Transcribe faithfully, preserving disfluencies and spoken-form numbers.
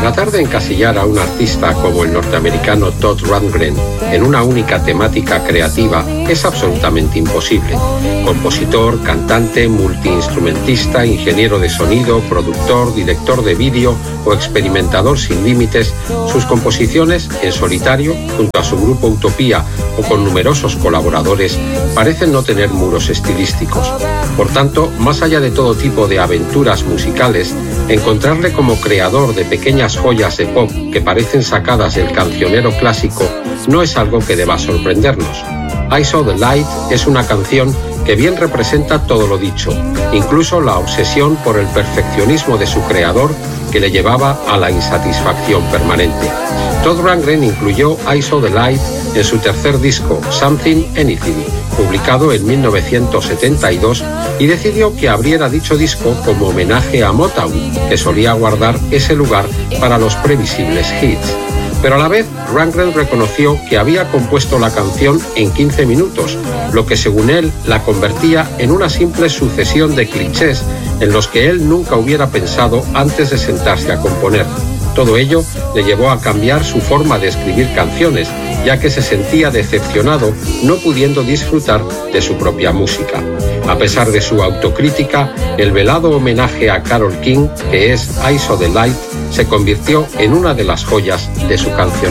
Tratar de encasillar a un artista como el norteamericano Todd Rundgren en una única temática creativa es absolutamente imposible. Compositor, cantante, multiinstrumentista, ingeniero de sonido, productor, director de vídeo o experimentador sin límites, sus composiciones en solitario, junto a su grupo Utopía o con numerosos colaboradores, parecen no tener muros estilísticos. Por tanto, más allá de todo tipo de aventuras musicales, encontrarle como creador de pequeñas joyas de pop que parecen sacadas del cancionero clásico no es algo que deba sorprendernos. I Saw the Light es una canción que bien representa todo lo dicho, incluso la obsesión por el perfeccionismo de su creador que le llevaba a la insatisfacción permanente. Todd Rundgren incluyó I Saw the Light en su tercer disco, Something Anything, publicado en mil novecientos setenta y dos, y decidió que abriera dicho disco como homenaje a Motown, que solía guardar ese lugar para los previsibles hits. Pero a la vez, Rundgren reconoció que había compuesto la canción en quince minutos, lo que según él la convertía en una simple sucesión de clichés en los que él nunca hubiera pensado antes de sentarse a componer. Todo ello le llevó a cambiar su forma de escribir canciones, ya que se sentía decepcionado no pudiendo disfrutar de su propia música. A pesar de su autocrítica, el velado homenaje a Carole King, que es I Saw the Light, se convirtió en una de las joyas de su canción.